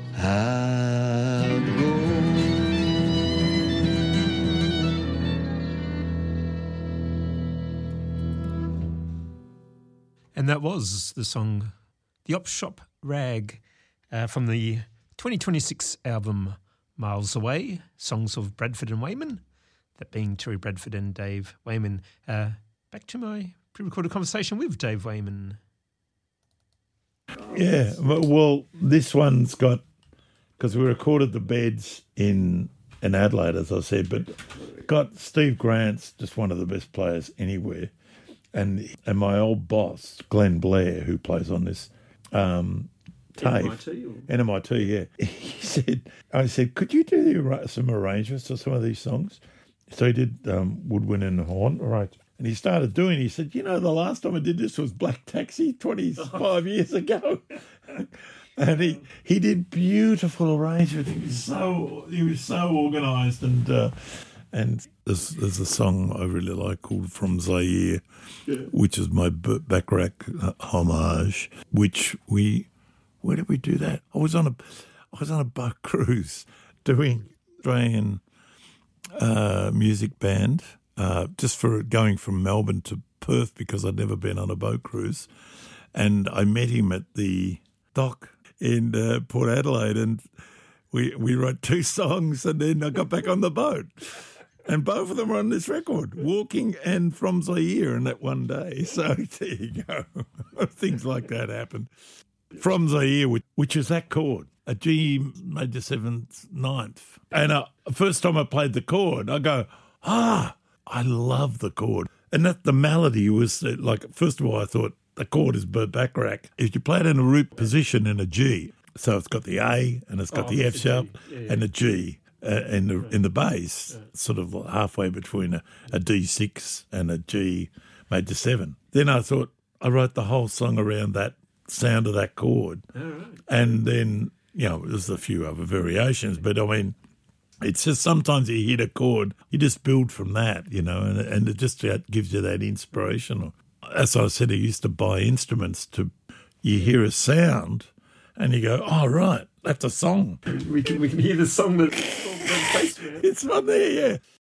I'll go. And that was the song The Op Shop Rag from the 2026 album Miles Away, Songs of Bradford and Wayman, that being Terry Bradford and Dave Wayman. Back to my pre-recorded conversation with Dave Wayman. Yeah, well, this one's got, because we recorded the beds in Adelaide, as I said, but got Steve Grant's just one of the best players anywhere. And my old boss, Glenn Blair, who plays on this tape, NMIT, yeah. I said, could you do some arrangements to some of these songs? So he did Woodwind and Horn, right? And he started doing. He said, the last time I did this was Black Taxi 25 years ago. And he did beautiful arrangements. He was so organised and there's a song I really like called From Zaire, which is my Bacharach homage, which where did we do that? I was on a boat cruise doing Australian music band, just for going from Melbourne to Perth because I'd never been on a boat cruise. And I met him at the dock in Port Adelaide, and we wrote 2 songs, and then I got back on the boat. And both of them are on this record, Walking and From Zaire, in that one day. So there you go. Things like that happen. From Zaire, which is that chord, a G major 7th, 9th. And first time I played the chord, I go, I love the chord. And that the melody was like, first of all, I thought the chord is Burt Bacharach. If you play it in a root position in a G, so it's got the A and it's got the F sharp and a G. In the bass, sort of halfway between a D6 and a G major 7. Then I thought I wrote the whole song around that sound of that chord. Right. And then, there's a few other variations, but I mean, it's just sometimes you hit a chord, you just build from that, and it just gives you that inspiration. As I said, I used to buy instruments you hear a sound and you go, oh, right, that's a song. We can hear the song that's based on it. It's not there, yeah.